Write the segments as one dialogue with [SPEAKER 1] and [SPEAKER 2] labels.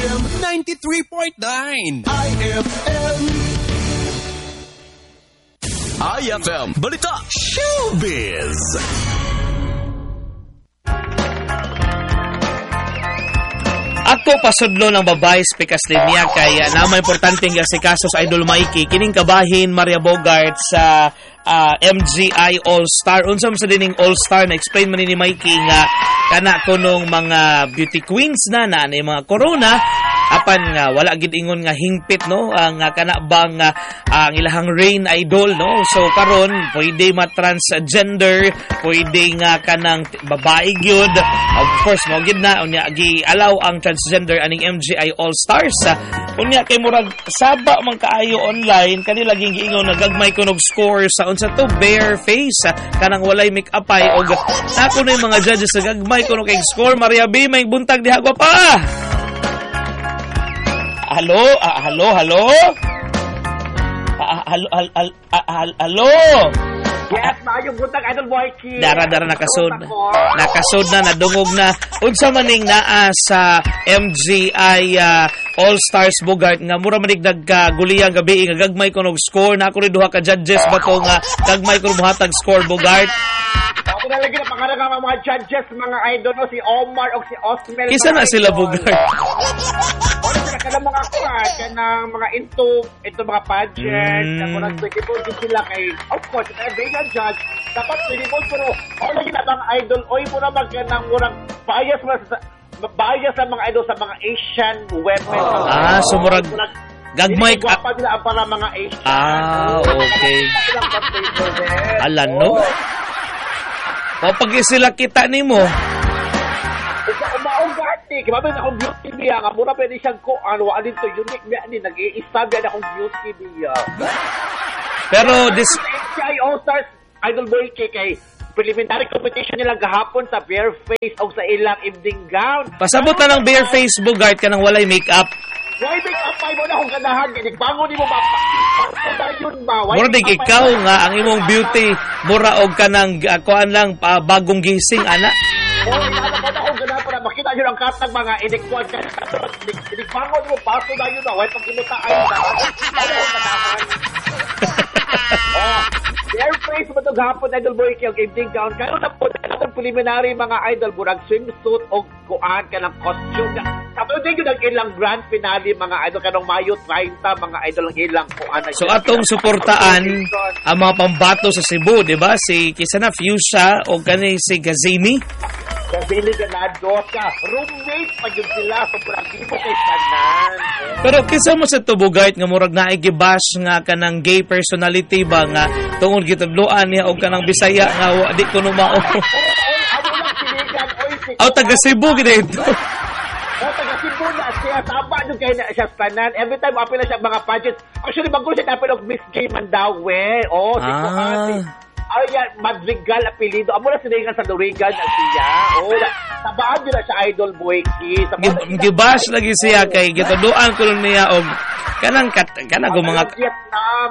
[SPEAKER 1] IFM 93.9 IFM IFM Balita Showbiz.
[SPEAKER 2] Ako pasudlo ng babae spekas linya kaya na may importanteng si kasos Idol Mikey kining kabahin Maria Bogart sa MGI All-Star. Unsa man sa dining All-Star na explain man ni Mikey nga kana kunong mga beauty queens na mga corona apan nga wala gid ingon nga hingpit no ang kana bang ang ilahang reign idol no. So karon pwede ma-transgender, pwede nga kanang babae gyud. Of course mo gid na unya gi allow ang transgender aning MGI All-Stars. Unya kay murag saba man kaayo online kanila laging giingon nagagmay kunog score sa unsa to bare face kanang walay make-up ay og nako na yung mga judges nagagmay kunog kay score. Maria B may buntag diha pa. Hello? Hello? Hello?
[SPEAKER 3] Yes, maayong buntag Idol Mikey.
[SPEAKER 2] Dara nakasod na nadungog na. Unsa maning naa sa MGI All-Stars Bogart nga mura manig nagguliyang gabi nga gagmay kunog score na ako rin duha ka judges ba to nga gagmay kunog muhatag score Bogart.
[SPEAKER 3] Ako na lagi na pangarang mga judges, mga idol no, si Omar o si Osmel.
[SPEAKER 2] Kisa na sila Bogart.
[SPEAKER 3] Wala sila ka ng mga kuha, kanang mga into mga pageant, na murag pwede sila kay, of course, every judge, dapat pwede mo, pero ako lagi na mga idol, oy mura magkanang murang bias sa mga idol sa mga Asian women.
[SPEAKER 2] So murag gagmay
[SPEAKER 3] gwapa nila para mga Asian.
[SPEAKER 2] Okay. Ala no? Pag sila kita nimo.
[SPEAKER 3] Umaong gati, kibabi na akong beauty niya nga mura pwede siyang ko ano alin to unique niya ni nag-iisabi na akong beauty niya.
[SPEAKER 2] Pero this
[SPEAKER 3] MGI All-Stars Idol Boy kay preliminary competition nila gahapon sa bare face o sa ilang evening gown.
[SPEAKER 2] Pasabot na ng bare face Bogart ka nang walay makeup.
[SPEAKER 3] Why make-up ay mo na akong ganahan bangon ni mo ba?
[SPEAKER 2] Mura dig ikaw nga ang imong beauty mura og kanang kuan lang bagong gising ana.
[SPEAKER 3] Inala ko na akong ganahan para makita nyo ang katang mga inikwan ka. Inikbangon mo paso na yun na. Why pag kinutaan na. Bare face mo itong hapon Idol Boy kay evening gown. Kaya na po itong preliminary mga idol burag swimsuit o kuan ka ng costume. Kapag din yun ang ilang grand finale mga idol kanong Mayo 30 mga idol ang ilang kuan.
[SPEAKER 2] So atong suportaan ang mga pambato sa Cebu, di ba? Si Kisana Fuchsia o kani si Gazini.
[SPEAKER 3] Gazini ganado ka. Roommate pa yun sila. Sobrang tipo kay tanan.
[SPEAKER 2] Pero kisa mo sa Bogart nga murag naigibash nga kanang gay personality ba nga tungod gitudloan niya og kanang Bisaya nga di ko numao. Taga Cebu gid ito.
[SPEAKER 3] Taga Cebu na siya tama jud kay na siya tanan. Every time apil na siya mga pageants. Actually bago siya apil og Miss Gay Mandaue. Ayan, Madrigal apelido. Amo na sinayin sa Madrigal na siya. Tabaan nyo na siya Idol Boy Ki.
[SPEAKER 2] Gibash lagi siya kay gituduan ko niya og kanang mga
[SPEAKER 3] Vietnam.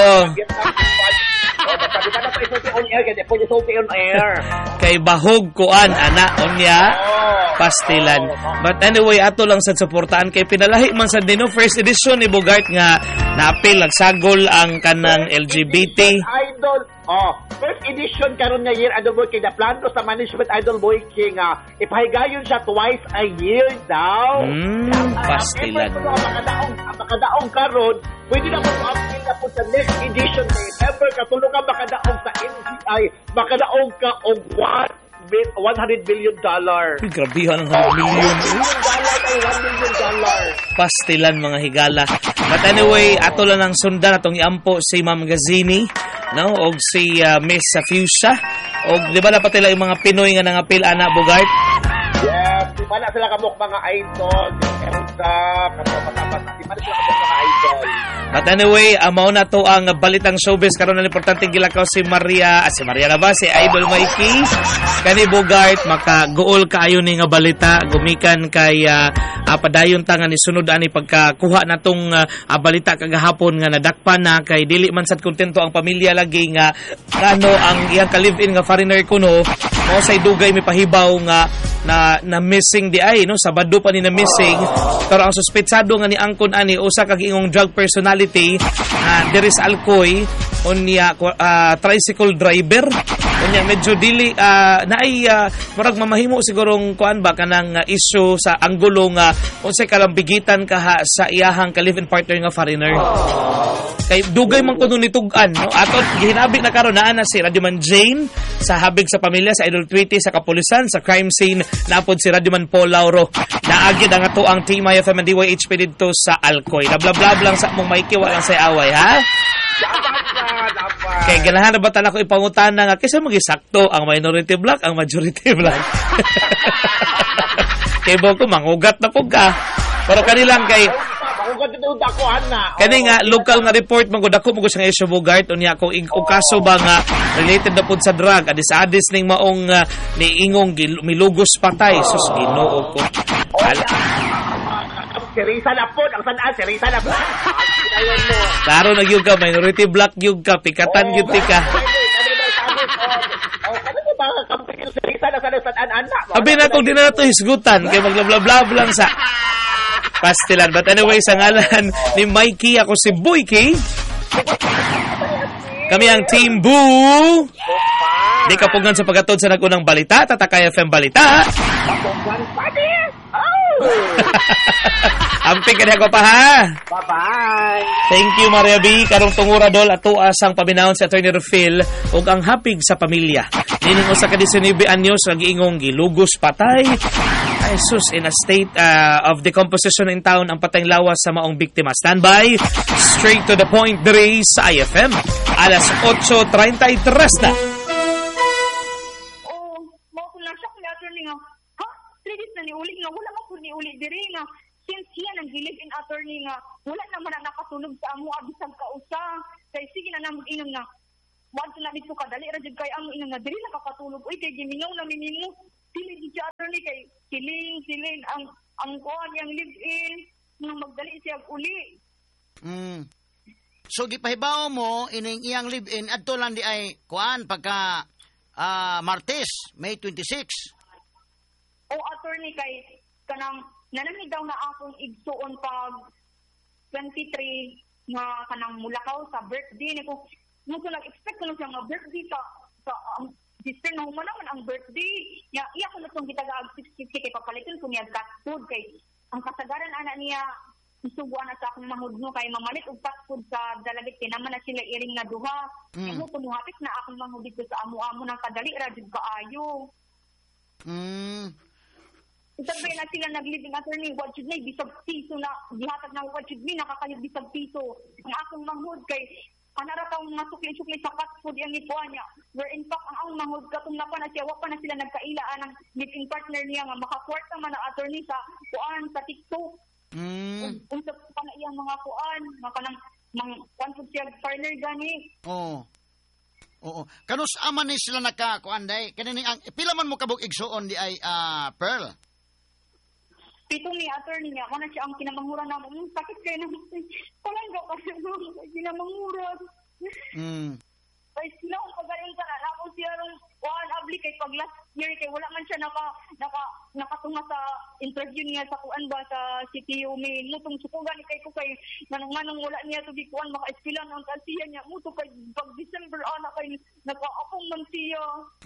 [SPEAKER 2] Kay bahog kuan ana onya pastilan. But anyway ato lang sa suportaan kay pinalahi man sa dino first edition ni Bogart nga naapil nagsagol ang kanang LGBT
[SPEAKER 3] Idol. First edition karon nga year Idol Boy King na plano sa management Idol Boy King ipahigayon siya twice a year daw.
[SPEAKER 2] Pastilan.
[SPEAKER 3] Makadaong karon pwede na mo appeal na po sa next edition kay ever katulong ka makadaong sa MGI makadaong ka og $100 billion.
[SPEAKER 2] Grabihan ang $100 million.
[SPEAKER 3] $1 million.
[SPEAKER 2] Pastilan mga higala. But anyway, ato lang ang sundan atong iampo si Ma'am Gazini, no? Og si Miss Fuchsia. Og di ba dapat nila yung mga Pinoy nga nangapil ana Bogart?
[SPEAKER 3] Yes, di ba na sila kamok mga idol? Di ba na sila kamok mga idol?
[SPEAKER 2] But anyway, mao na to ang balitang showbiz karon na importante gilakaw si Maria na ba si Idol Mikey kani Bogart makaguol kaayo ni nga balita gumikan kay padayon ta nga ni sunod ani pagkakuha natong balita kagahapon nga nadakpan na kay dili man sad kontento ang pamilya lagi nga ano ang iyang ka-live-in nga foreigner kuno mao say dugay mi pahibaw nga na missing di ay no Sabado pa ni na missing Pero ang suspetsado nga ni angkon ani usa ka giingong drug personality diri sa Alcoy unya tricycle driver. Unya medyo dili naay murag mamahimo sigurong kuan ba kanang issue sa anggulo nga unsay kalambigitan kaha sa iyahang ka-live-in partner nga foreigner. Kay dugay man kuno nitug-an no aton gihinabi na karon naa na si Radyoman Jane sa habig sa pamilya sa Idol Tweety sa kapulisan sa crime scene naapod si Radyoman Paul Lauro naagid ang ato ang Team IFM and DYHP didto sa Alcoy nablablab lang sa mong maiki walang say away ha. Kay ganahan na ba ko ipangutana nga kaysa magisakto ang minority black ang majority black. Kay ko mangugat na pug ka pero kanilang kay kani nga local nga report man gud ako mo siyang issue Bogart unya kung kaso ba nga related na pud sa drug adis ning maong niingong milugos patay sus Ginoo ko.
[SPEAKER 3] Serisa na po, ang sanaan, serisa na po.
[SPEAKER 2] Klaro na gyud ka minority black gyud ka pikatan gyud ka. Abi na kung di na ito hisgutan kay maglablab lang sa pastilan. But anyway, sa ngalan ni Mikey, ako si Boyki. Kami ang Team Boo. Di kapugan sa pagkatod sa nagunang balita, Tatakay FM Balita. Amping ka ako pa ha.
[SPEAKER 3] Bye-bye.
[SPEAKER 2] Thank you Maria B. Karong tungura dol at tuas ang paminahon sa Attorney Phil ug ang hapig sa pamilya. Nining usa ka 19 anyos nag-iingong gilugos patay. Jesus in a state of decomposition in town ang patayng lawas sa maong biktima. Standby. Straight to the point diri sa IFM. Alas 8:33 na.
[SPEAKER 4] Oh, mo ko lang siya kung attorney nga. Ha? 3 days na niuli nga. Wala mo po niuli diri nga. Since yan ang live-in attorney nga, wala naman na nakatulog sa amo abisag kausa. Kaya sige na naman inom na. Wag na dito kadali ra jud kay ang inom na diri nakakatulog. Uy kay gimingaw na minimo. Dili di attorney kay siling ang kuan yang live-in nang magdali siya uli.
[SPEAKER 5] So gipahibaw mo ining iyang live-in adto lang di ay kuan pagka Martes, May 26.
[SPEAKER 4] O attorney kay kanang nanami daw na akong igsuon pag 23 nga kanang mulakaw sa birthday niko. Mo ko nag-expect ko siya nga birthday sa sister na humanaman ang birthday. Ya iya ko natong gitagaag 60 kay papaliton ko niya cat food kay ang kasagaran ana niya isuguan na sa akong mahudno kay mamalit og cat food sa dalagit kay naman na sila iring na duha. Mo kumuhapit na akong mahud dito sa amo-amo ng kadali ra jud kaayo. Sabi na sila nag-living attorney, what should may bisag piso na, gihatag na what should may, nakakayog bisag piso. Ang akong manghud kay, anara taong mga sukli-sukli sa cat food yung ikuha niya. Where in fact, ang manghud, katong na pa na siya, wak pa na sila nagkailaan ng living partner niya nga, makakwarta man ang attorney sa kuan, sa TikTok. Unsap pa na iyang mga kuan, makanang, kuan po siya, partner gani.
[SPEAKER 5] Oo. Kanus aman ni sila nakakuan day. Kanini ang pila man mo kabog igsuon di ay Pearl.
[SPEAKER 4] Pitong ni attorney niya, kung na siya ang kinamangura na sakit kayo na palangga kasi kinamangura. Kaya sila kung pagayon ka na, ako siya nung abli kay pag last year kay wala man siya nakatunga sa interview niya sa kuan ba sa CTU may mutong sukugan kay ko kay manang wala niya to di kuan maka-eskwela ng tansiya niya muto kay pag December ana kay nakaapong man siya.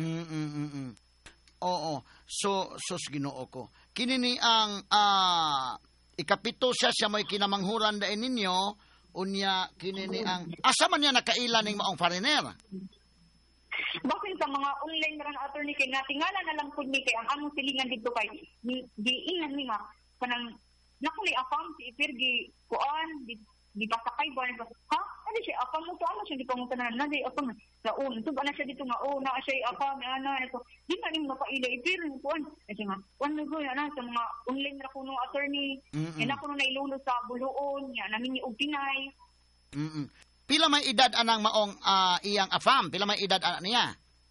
[SPEAKER 5] Oo. So Ginoo ko. Kini ni ang ikapito siya may kinamanghuran dain ninyo unya kini ni ang asa man niya nakaila ning maong foreigner.
[SPEAKER 4] Bakit sa mga online ran attorney kay natingala na lang pud ni kay ang among silingan dito kay giingan ni nga kanang nakuli afam si Ipirgi kuan di pasakay ba ha ano siya afam mo to ano siya di pangutanan na di afam sa to ba na siya dito nga na siya afam ana ito di na ning makaila Ipir kuan kasi nga kuan go na sa mga online ra kuno attorney ina kuno nailulo sa buluon ya namin og Pinay.
[SPEAKER 5] Pila may edad anang maong iyang afam? Pila may edad niya?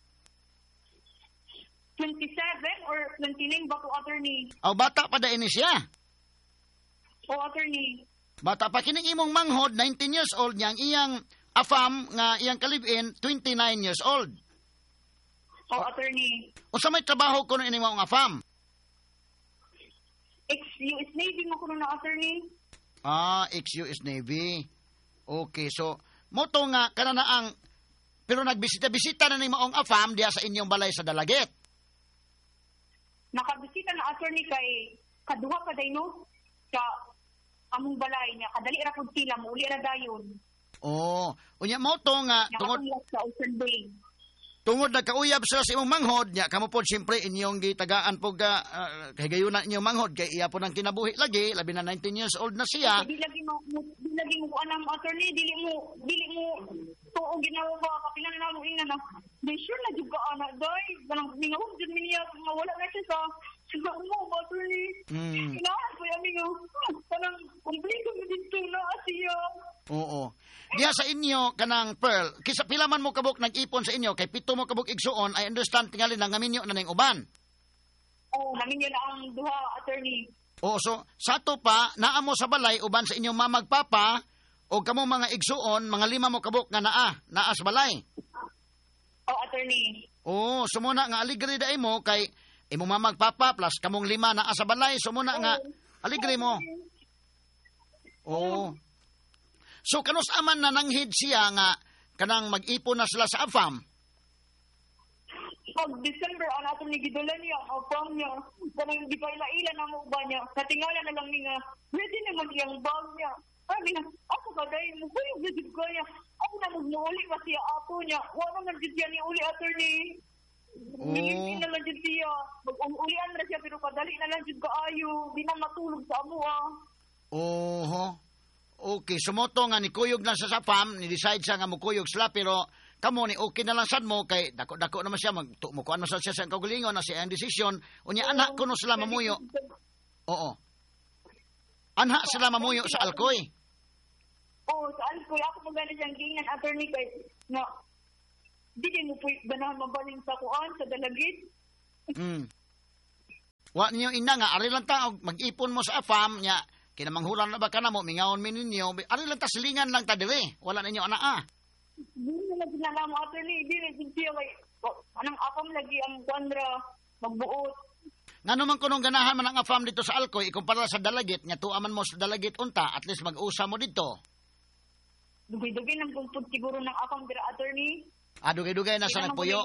[SPEAKER 4] 27 or 29 ba to attorney?
[SPEAKER 5] Bata pa dain siya?
[SPEAKER 4] Attorney.
[SPEAKER 5] Bata pa kining imong manghod 19 years old niyang iyang afam nga iyang kalib-in 29 years old.
[SPEAKER 4] Attorney.
[SPEAKER 5] Unsa may trabaho kuno ini maong afam?
[SPEAKER 4] ex-US Navy mo kuno na attorney.
[SPEAKER 5] Ex-US Navy. Okay, so moto nga kana na ang pero nagbisita-bisita na ni maong AFAM diya sa inyong balay sa Dalagit.
[SPEAKER 4] Nakabisita na attorney kay kaduha ka day no sa among balay niya. Kadali ra pud sila mo uli ra dayon.
[SPEAKER 5] Unya moto nga
[SPEAKER 4] Nakatulog sa Ocean Bay.
[SPEAKER 5] tungod nagkauyab sila sa imong manghod nya kamo pod siyempre inyong gitagaan pog kahigayunan inyong manghod kay iya po nang kinabuhi lagi labi na 19 years old na siya.
[SPEAKER 4] Dili lagi mo anam attorney dili mo tuo ginawa ba kapilan na mo ina na. Di sure na jud ka ana day. Ganang ningawon jud mi niya nga wala na siya sa siguro mo attorney. Inahan ko yung amigo. Kanang kumplito mo dito na siya.
[SPEAKER 5] Oo. Diya sa inyo kanang Pearl, kisa pila man mo kabuk nag-ipon sa inyo kay pito mo kabuk igsuon, I understand tingali nang ngaminyo na ning uban.
[SPEAKER 4] Namin yun ang duha attorney.
[SPEAKER 5] So sato pa naa mo sa balay uban sa inyong mamagpapa o kamo mga igsuon, mga 5 mo kabuk nga naa sa balay.
[SPEAKER 4] Attorney.
[SPEAKER 5] Sumuna nga aligre dai mo kay imo mamagpapa plus kamong 5 naa sa balay, sumuna nga aligre mo. So kanus aman na nanghid siya nga kanang mag-ipon na sila sa AFAM.
[SPEAKER 4] Pag December ang ato ni gidulan niya ang AFAM niya. Kanang gipaila-ila na mo ba niya. Katingala na lang niya. Ready naman iyang bag niya. Sabi na, ako ba dahil mo ba yung gajid ko niya? Ako na magmuuli pa siya apo niya. Wala man dyan siya ni uli attorney. Nilipin na lang dyan siya. Mag-ulian na siya pero kadali na lang dyan kaayo. Di na matulog sa amo
[SPEAKER 5] Okay, sumoto nga ni kuyog lang sa AFAM, ni-decide siya nga mukuyog sila, pero kamo ni okay na lang sad mo, kay dako-dako naman siya, mukuan na siya sa kaugalingon na siya ang desisyon, unya anak ko no sila mamuyo. Anha sila mamuyo sa Alcoy.
[SPEAKER 4] Sa Alcoy, ako magana siyang gingan, attorney, kay, na, di mo po ganahan mabaling sa kuan, sa Dalagit.
[SPEAKER 5] Wa ninyo ina nga, ari lang ta, mag-ipon mo sa AFAM, nya, kinamanghuran na ba ka na mo, mingawon mi ninyo, ari lang ta, silingan lang ta dire, wala ninyo ana
[SPEAKER 4] Hindi na ginala mo, attorney, di na siya, anang AFAM lagi ang kuandra, magbuot.
[SPEAKER 5] Nga naman kunong ganahan man ang AFAM dito sa Alcoy, ikumpara sa Dalagit, nga tuaman mo sa Dalagit unta, at least mag-usa mo dito.
[SPEAKER 4] Dugay-dugay ng pagpud siguro ng AFAM dira, attorney.
[SPEAKER 5] Dugay-dugay na sa nagpuyo.